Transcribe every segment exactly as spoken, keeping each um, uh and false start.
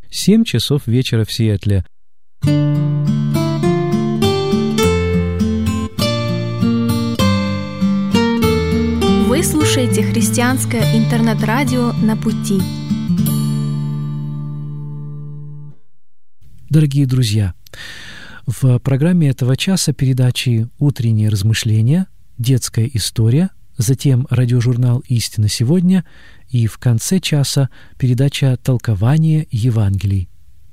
семь часов вечера в Сиэтле. Вы слушаете христианское интернет-радио «На пути». Дорогие друзья, в программе этого часа передачи «Утренние размышления», «Детская история», затем радиожурнал «Истина сегодня» и в конце часа передача «Толкование Евангелий».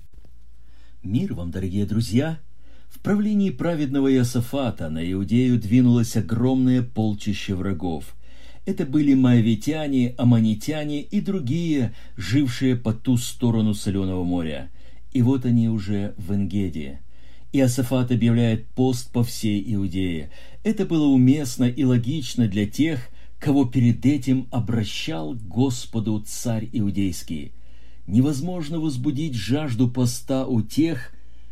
Мир вам, дорогие друзья! В правлении праведного Иосафата на Иудею двинулось огромное полчище врагов. Это были моавитяне, аммонитяне и другие, жившие по ту сторону Соленого моря. И вот они уже в Эн-Геди. Иосафат объявляет пост по всей Иудее. Это было уместно и логично для тех, кого перед этим обращал к Господу царь иудейский. Невозможно возбудить жажду поста у тех,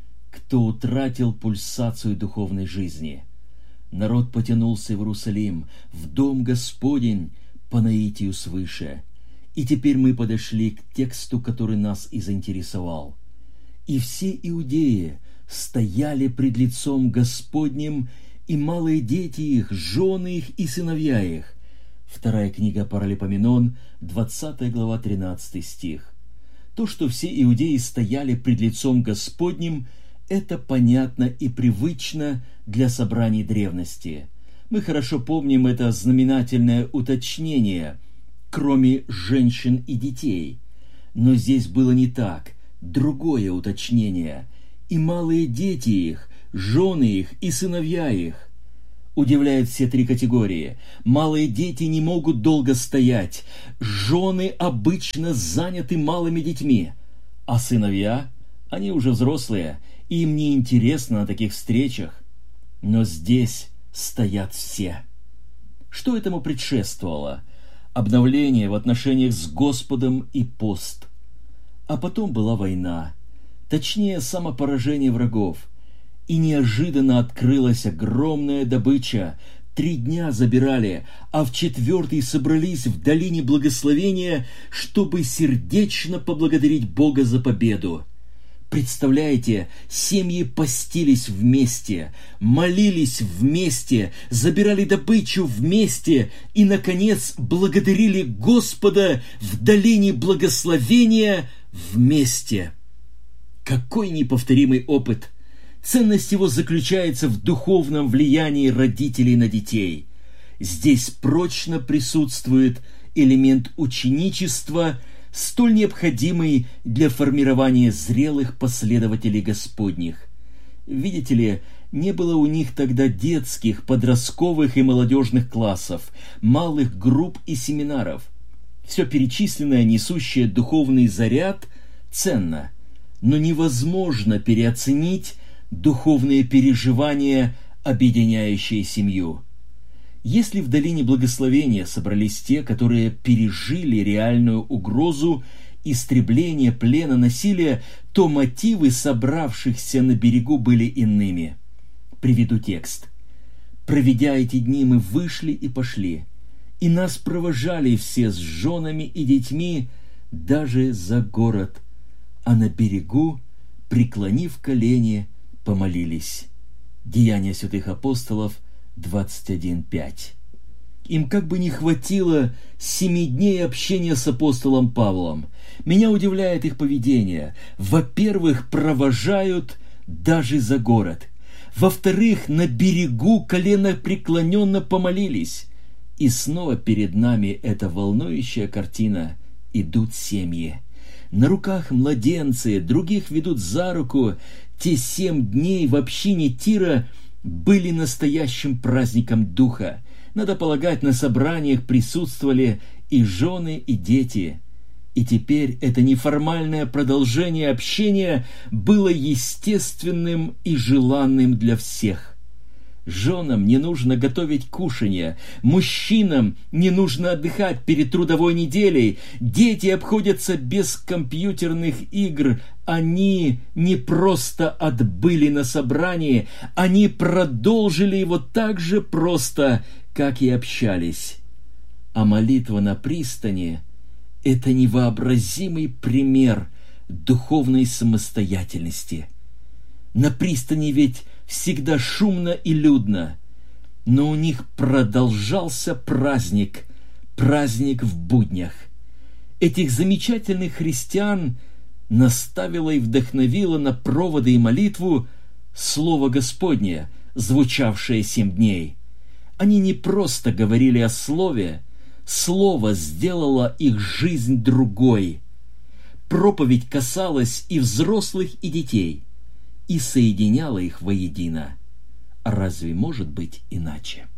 кто утратил пульсацию духовной жизни. Народ потянулся в Иерусалим, в дом Господень, по наитию свыше. И теперь мы подошли к тексту, который нас и заинтересовал. «И все иудеи стояли пред лицом Господним, и малые дети их, жены их и сыновья их». Вторая книга Паралипоменон, двадцатая глава, тринадцатый стих. То, что все иудеи стояли пред лицом Господним, это понятно и привычно для собраний древности. Мы хорошо помним это знаменательное уточнение, кроме женщин и детей. Но здесь было не так, другое уточнение. И малые дети их, жены их и сыновья их. Удивляют все три категории. Малые дети не могут долго стоять. Жены обычно заняты малыми детьми. А сыновья, они уже взрослые, и им не интересно на таких встречах. Но здесь стоят все. Что этому предшествовало? Обновление в отношениях с Господом и пост. А потом была война. Точнее, самопоражение врагов. И неожиданно открылась огромная добыча. Три дня забирали, а в четвертый собрались в долине благословения, чтобы сердечно поблагодарить Бога за победу. Представляете, семьи постились вместе, молились вместе, забирали добычу вместе и, наконец, благодарили Господа в долине благословения вместе. Какой неповторимый опыт! Ценность его заключается в духовном влиянии родителей на детей. Здесь прочно присутствует элемент ученичества, столь необходимый для формирования зрелых последователей Господних. Видите ли, не было у них тогда детских, подростковых и молодежных классов, малых групп и семинаров. Все перечисленное, несущее духовный заряд, ценно, но невозможно переоценить духовные переживания, объединяющие семью. Если в долине благословения собрались те, которые пережили реальную угрозу истребления, плена, насилия, то мотивы собравшихся на берегу были иными. Приведу текст. «Проведя эти дни, мы вышли и пошли, и нас провожали все с женами и детьми даже за город, а на берегу, преклонив колени, помолились». Деяния святых апостолов двадцать один пять. Им как бы не хватило семи дней общения с апостолом Павлом. Меня удивляет их поведение. Во-первых, провожают даже за город. Во-вторых, на берегу коленопреклоненно помолились. И снова перед нами эта волнующая картина. Идут семьи. На руках младенцы, других ведут за руку. Те семь дней в общине Тира были настоящим праздником духа. Надо полагать, на собраниях присутствовали и жены, и дети. И теперь это неформальное продолжение общения было естественным и желанным для всех. Женам не нужно готовить кушанье, мужчинам не нужно отдыхать перед трудовой неделей, дети обходятся без компьютерных игр. Они не просто отбыли на собрании, они продолжили его так же просто, как и общались. А молитва на пристани – это невообразимый пример духовной самостоятельности. На пристани ведь всегда шумно и людно, но у них продолжался праздник, праздник в буднях. Этих замечательных христиан наставило и вдохновило на проводы и молитву Слово Господне, звучавшее семь дней. Они не просто говорили о Слове, Слово сделало их жизнь другой. Проповедь касалась и взрослых, и детей, и соединяла их воедино. Разве может быть иначе?